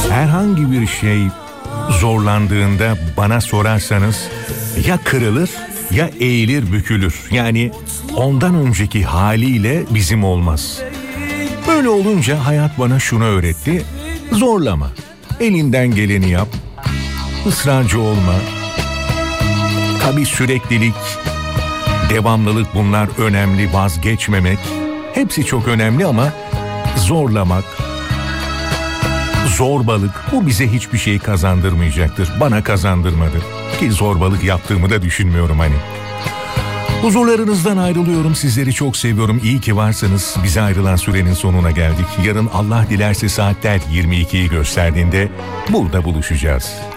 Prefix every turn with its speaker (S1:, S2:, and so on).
S1: Herhangi bir şey zorlandığında bana sorarsanız ya kırılır ya eğilir bükülür. Yani ondan önceki haliyle bizim olmaz. Böyle olunca hayat bana şunu öğretti: zorlama, elinden geleni yap, ısrarcı olma. Tabii süreklilik, devamlılık, bunlar önemli, vazgeçmemek hepsi çok önemli ama zorlamak, zorbalık, bu bize hiçbir şey kazandırmayacaktır. Bana kazandırmadı ki zorbalık yaptığımı da düşünmüyorum hani. Huzurlarınızdan ayrılıyorum. Sizleri çok seviyorum. İyi ki varsınız. Bize ayrılan sürenin sonuna geldik. Yarın Allah dilerse saatler 22'yi gösterdiğinde burada buluşacağız.